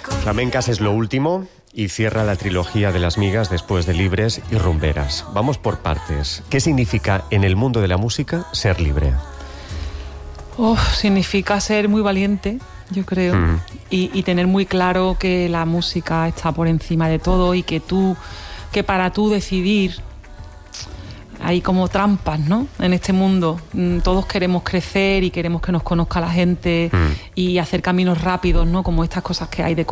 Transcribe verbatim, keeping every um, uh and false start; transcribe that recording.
Flamencas es lo último y cierra la trilogía de Las Migas después de Libres y Rumberas. Vamos por partes. ¿Qué significa en el mundo de la música ser libre? Oh, significa ser muy valiente, yo creo, mm. y, y tener muy claro que la música está por encima de todo y que tú, que para tú decidir hay como trampas, ¿no? En este mundo todos queremos crecer y queremos que nos conozca la gente mm. y hacer caminos rápidos, ¿no? Como estas cosas que hay de